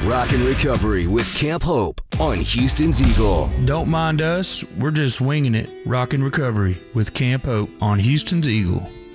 Rockin' Recovery with Camp Hope on Houston's Eagle. Don't mind us, we're just winging it. Rockin' Recovery with Camp Hope on Houston's Eagle.